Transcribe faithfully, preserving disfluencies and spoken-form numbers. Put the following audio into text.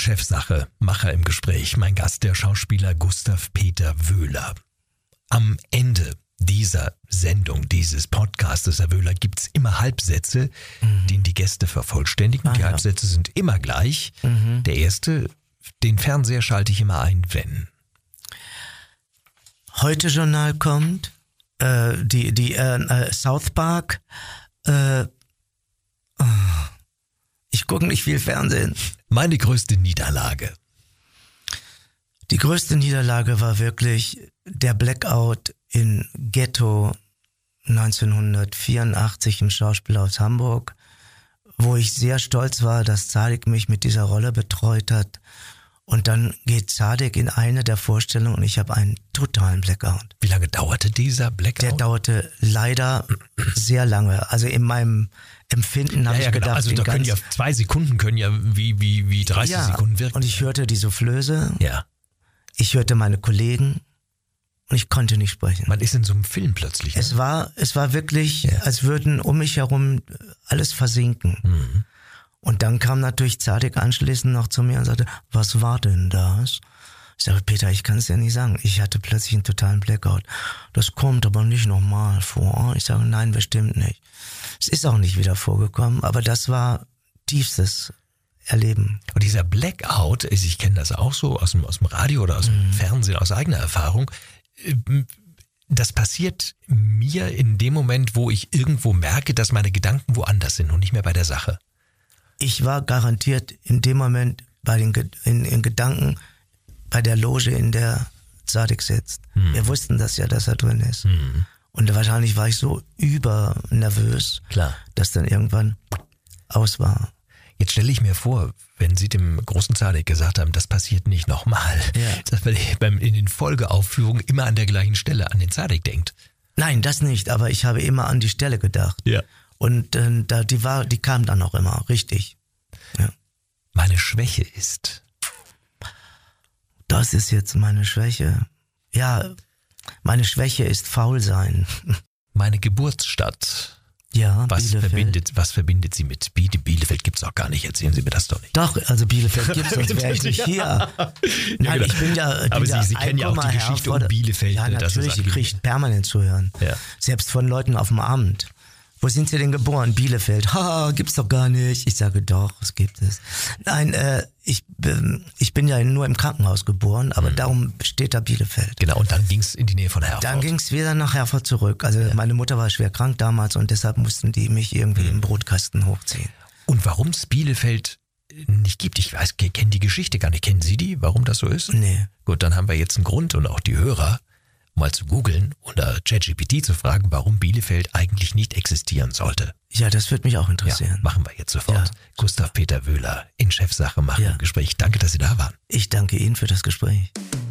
Chefsache, Macher im Gespräch. Mein Gast, der Schauspieler Gustav Peter Wöhler. Am Ende dieser Sendung, dieses Podcastes, Herr Wöhler, gibt es immer Halbsätze, mhm. die die Gäste vervollständigen. Ah, die ja. Halbsätze sind immer gleich. Mhm. Der erste, den Fernseher schalte ich immer ein, wenn Heute-Journal kommt, äh, die, die äh, South Park, äh, oh, ich gucke nicht viel Fernsehen. Meine größte Niederlage. Die größte Niederlage war wirklich der Blackout in Ghetto neunzehnhundertvierundachtzig im Schauspielhaus Hamburg, wo ich sehr stolz war, dass Zadek mich mit dieser Rolle betreut hat. Und dann geht Zadek in eine der Vorstellungen und ich habe einen totalen Blackout. Wie lange dauerte dieser Blackout? Der dauerte leider sehr lange. Also in meinem Empfinden habe ja, ja, ich gedacht, genau. Also da können ja zwei Sekunden können ja wie wie wie dreißig ja, Sekunden wirken. Und ich hörte die Soufflöse. Ja. Ich hörte meine Kollegen und ich konnte nicht sprechen. Man ist in so einem Film plötzlich. Ne? Es war es war wirklich, ja. als würden um mich herum alles versinken. Mhm. Und dann kam natürlich Zadek anschließend noch zu mir und sagte, was war denn das? Ich sage, Peter, ich kann es ja nicht sagen. Ich hatte plötzlich einen totalen Blackout. Das kommt aber nicht nochmal vor. Ich sage, nein, bestimmt nicht. Es ist auch nicht wieder vorgekommen, aber das war tiefstes Erleben. Und dieser Blackout, ich kenne das auch so aus dem, aus dem Radio oder aus dem mhm. Fernsehen, aus eigener Erfahrung, das passiert mir in dem Moment, wo ich irgendwo merke, dass meine Gedanken woanders sind und nicht mehr bei der Sache. Ich war garantiert in dem Moment bei den in, in Gedanken bei der Loge, in der Zadek sitzt. Hm. Wir wussten das ja, dass er drin ist. Hm. Und wahrscheinlich war ich so übernervös, Klar. dass dann irgendwann aus war. Jetzt stelle ich mir vor, wenn Sie dem großen Zadek gesagt haben, das passiert nicht nochmal, ja. dass man beim, in den Folgeaufführungen immer an der gleichen Stelle an den Zadek denkt. Nein, das nicht, aber ich habe immer an die Stelle gedacht. Ja. Und äh, da, die war, die kam dann auch immer, richtig. Ja. Meine Schwäche ist. Das ist jetzt meine Schwäche. Ja, meine Schwäche ist faul sein. Meine Geburtsstadt. Ja, was Bielefeld. Verbindet, was verbindet Sie mit Biele? Bielefeld gibt's auch gar nicht. Erzählen Sie mir das doch nicht. Doch, also Bielefeld gibt's, sonst wäre ich nicht hier. Nein, ich bin ja. Aber Sie, Sie kennen ja auch die Geschichte um Bielefeld. Ja, natürlich. Ich kriege permanent zu hören. Ja. Selbst von Leuten auf dem Amt. Wo sind Sie denn geboren? Bielefeld. Haha, gibt's doch gar nicht. Ich sage doch, es gibt es. Nein, äh, ich, äh, ich bin ja nur im Krankenhaus geboren, aber mhm. darum steht da Bielefeld. Genau, und dann ging's in die Nähe von Herford. Dann ging's wieder nach Herford zurück. Also ja. meine Mutter war schwer krank damals und deshalb mussten die mich irgendwie mhm. im Brotkasten hochziehen. Und warum es Bielefeld nicht gibt, ich weiß, ich kenne die Geschichte gar nicht. Kennen Sie die, warum das so ist? Nee. Gut, dann haben wir jetzt einen Grund und auch die Hörer, mal zu googeln oder ChatGPT zu fragen, warum Bielefeld eigentlich nicht existieren sollte. Ja, das würde mich auch interessieren. Ja, machen wir jetzt sofort. Ja. Gustav Peter Wöhler in Chefsache machen ja. im Gespräch. Danke, dass Sie da waren. Ich danke Ihnen für das Gespräch.